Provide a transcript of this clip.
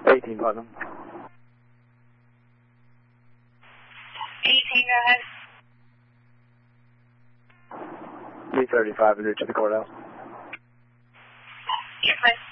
18 Putnam. 18, go ahead. B-35 is to the courthouse. Yes, please.